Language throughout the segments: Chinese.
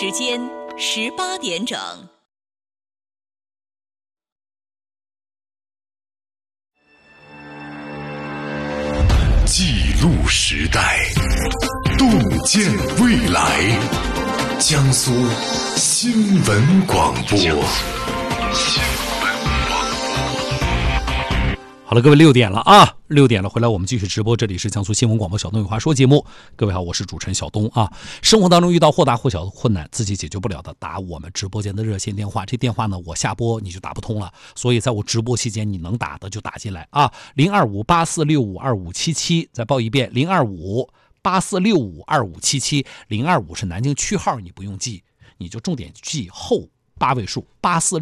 时间18点整。 记录时代，洞见未来。江苏新闻广播。 好了，各位，6点了啊，6点了，回来我们继续直播，这里是江苏新闻广播小东有话说节目。各位好，我是主持人小东啊。生活当中遇到或大或小的困难，自己解决不了的，打我们直播间的热线电话，这电话呢我下播你就打不通了，所以在我直播期间你能打的就打进来啊，02584652577，再报一遍，02584652577，025是南京区号，你不用记，你就重点记后8位数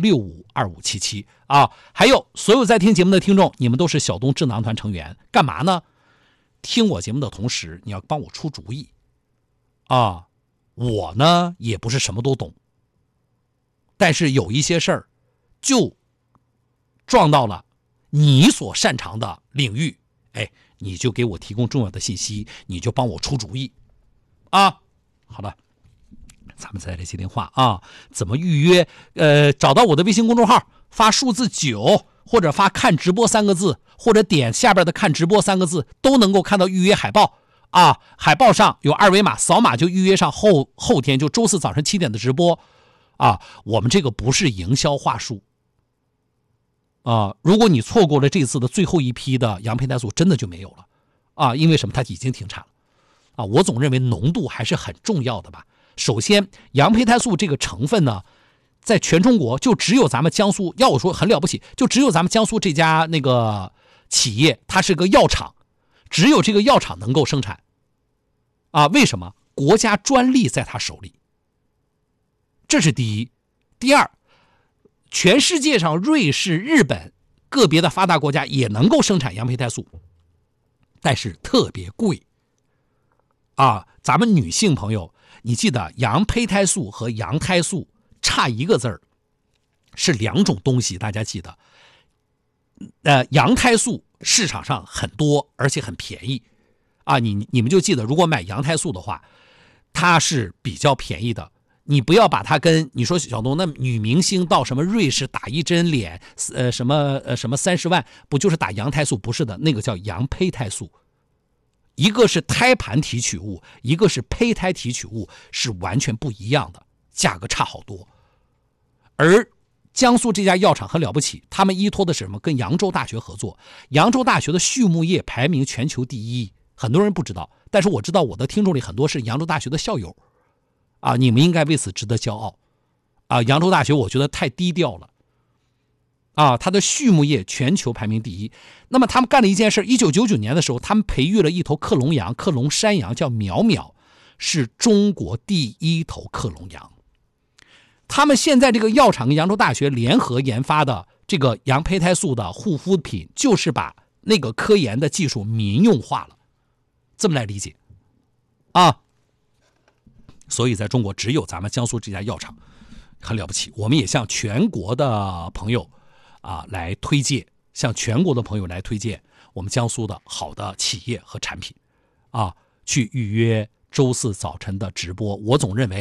84652577啊！还有所有在听节目的听众，你们都是小东智囊团成员，干嘛呢？听我节目的同时，你要帮我出主意啊！我呢也不是什么都懂，但是有一些事儿就撞到了你所擅长的领域，哎，你就给我提供重要的信息，你就帮我出主意啊！好了。咱们再来接电话啊！怎么预约？找到我的微信公众号，发数字9，或者发看直播3个字，或者点下边的看直播3个字，都能够看到预约海报啊！海报上有2维码，扫码就预约上后天就周4早上7点的直播啊！我们这个不是营销话术啊！如果你错过了这次的最后一批的羊胚胎素，真的就没有了啊！因为什么？它已经停产了啊！我总认为浓度还是很重要的吧。首先，羊胚胎素这个成分呢，在全中国就只有咱们江苏，要我说很了不起，就只有咱们江苏这家那个企业，它是个药厂，只有这个药厂能够生产啊。为什么？国家专利在它手里，这是第一。第二，全世界上瑞士、日本个别的发达国家也能够生产羊胚胎素，但是特别贵啊。咱们女性朋友，你记得羊胚胎素和羊胎素差一个字儿，是2种东西，大家记得。羊胎素市场上很多，而且很便宜啊。你们就记得，如果买羊胎素的话，它是比较便宜的。你不要把它跟你说小东，那女明星到什么瑞士打一针脸，什么30万，不就是打羊胎素？不是的，那个叫羊胚胎素。一个是胎盘提取物，一个是胚胎提取物，是完全不一样的，价格差好多。而江苏这家药厂很了不起，他们依托的是什么？跟扬州大学合作。扬州大学的畜牧业排名全球第1，很多人不知道，但是我知道我的听众里很多是扬州大学的校友啊，你们应该为此值得骄傲啊！扬州大学我觉得太低调了啊，它的畜牧业全球排名第1。那么他们干了一件事，1999年的时候，他们培育了一头克隆羊，克隆山羊叫淼淼，是中国第1头克隆羊。他们现在这个药厂跟扬州大学联合研发的这个羊胚胎素的护肤品，就是把那个科研的技术民用化了，这么来理解啊。所以在中国只有咱们江苏这家药厂很了不起，我们也向全国的朋友来推荐，向全国的朋友来推荐我们江苏的好的企业和产品啊，去预约周4早晨的直播。我总认为